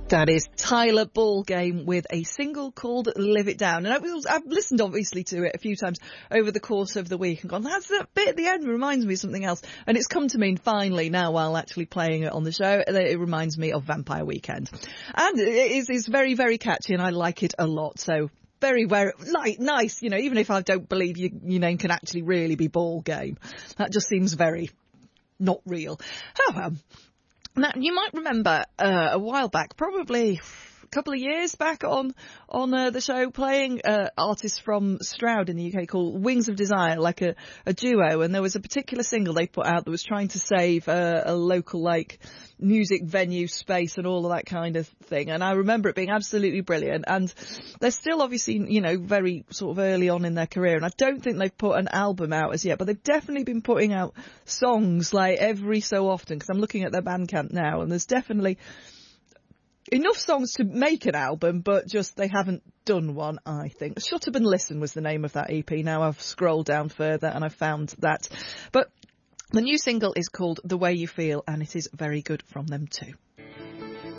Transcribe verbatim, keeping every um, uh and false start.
That is Tyler Ballgame with a single called Live It Down. And I was, I've listened obviously to it a few times over the course of the week and gone, that's that bit at the end reminds me of something else. And it's come to me finally now while actually playing it on the show. It reminds me of Vampire Weekend. And it is it's very, very catchy and I like it a lot. So very, very light, nice, you know, even if I don't believe you, your name can actually really be Ballgame. That just seems very not real. However, now, you might remember uh, a while back, probably a couple of years back on on uh, the show, playing uh, artists from Stroud in the U K called Wings of Desire, like a, a duo. And there was a particular single they put out that was trying to save uh, a local, like, music venue space and all of that kind of thing. And I remember it being absolutely brilliant. And they're still obviously, you know, very sort of early on in their career. And I don't think they've put an album out as yet, but they've definitely been putting out songs like every so often, because I'm looking at their Bandcamp now and there's definitely enough songs to make an album, but just they haven't done one, I think. Shut Up and Listen was the name of that E P. Now I've scrolled down further and I've found that. But the new single is called The Way You Feel and it is very good from them too.